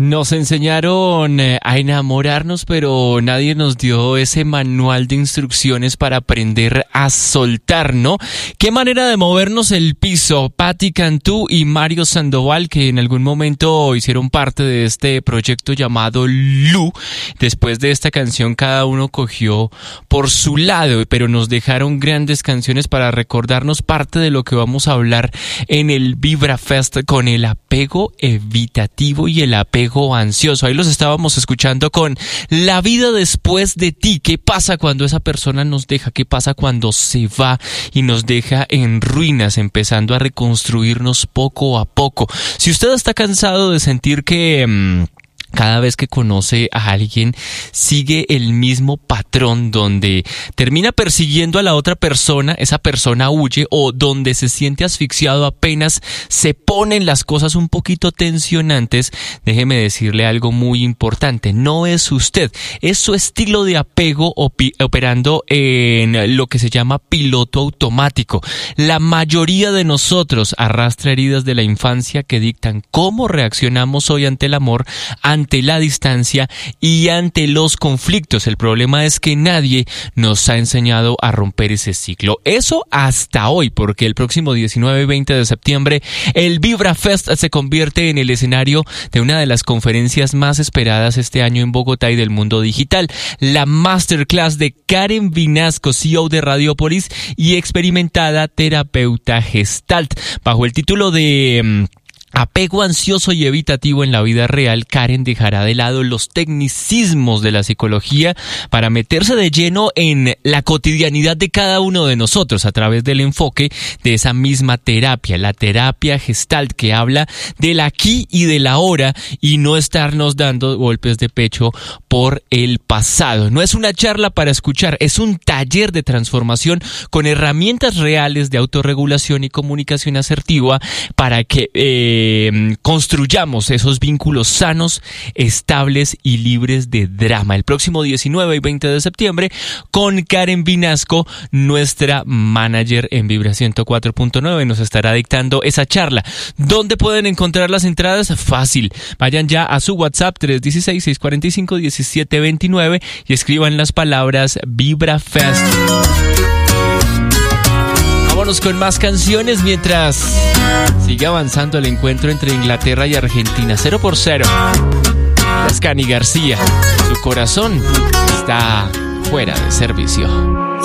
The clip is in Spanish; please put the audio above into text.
Nos enseñaron a enamorarnos, pero nadie nos dio ese manual de instrucciones para aprender a soltar, ¿no? ¿Qué manera de movernos el piso? Patti Cantú y Mario Sandoval, que en algún momento hicieron parte de este proyecto llamado Lu. Después de esta canción, cada uno cogió por su lado, pero nos dejaron grandes canciones para recordarnos parte de lo que vamos a hablar en el Vibra Fest con el apego evitativo y el apego ansioso. Ahí los estábamos escuchando con La vida después de ti. ¿Qué pasa cuando esa persona nos deja? ¿Qué pasa cuando se va y nos deja en ruinas, empezando a reconstruirnos poco a poco? Si usted está cansado de sentir que cada vez que conoce a alguien sigue el mismo patrón donde termina persiguiendo a la otra persona, esa persona huye, o donde se siente asfixiado apenas se ponen las cosas un poquito tensionantes, déjeme decirle algo muy importante: no es usted, es su estilo de apego operando en lo que se llama piloto automático. La mayoría de nosotros arrastra heridas de la infancia que dictan cómo reaccionamos hoy ante el amor, ante la distancia y ante los conflictos. El problema es que nadie nos ha enseñado a romper ese ciclo. Eso hasta hoy, porque el próximo 19 y 20 de septiembre el Vibra Fest se convierte en el escenario de una de las conferencias más esperadas este año en Bogotá y del mundo digital. La Masterclass de Karen Vinasco, CEO de Radiopolis y experimentada terapeuta Gestalt. Bajo el título de apego ansioso y evitativo en la vida real, Karen dejará de lado los tecnicismos de la psicología para meterse de lleno en la cotidianidad de cada uno de nosotros a través del enfoque de esa misma terapia, la terapia Gestalt, que habla del aquí y del ahora y no estarnos dando golpes de pecho por el pasado. No es una charla para escuchar, es un taller de transformación con herramientas reales de autorregulación y comunicación asertiva para que construyamos esos vínculos sanos, estables y libres de drama. El próximo 19 y 20 de septiembre con Karen Vinasco, nuestra manager en Vibra 104.9, nos estará dictando esa charla. ¿Dónde pueden encontrar las entradas? Fácil. Vayan ya a su WhatsApp 316-645-1729 y escriban las palabras Vibra Fest. Vámonos con más canciones mientras sigue avanzando el encuentro entre Inglaterra y Argentina, 0-0. Es Cani García. Su corazón está fuera de servicio.